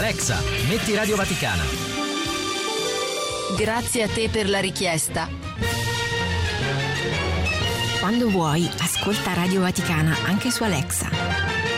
Alexa, metti Radio Vaticana. Grazie a te per la richiesta. Quando vuoi, ascolta Radio Vaticana anche su Alexa.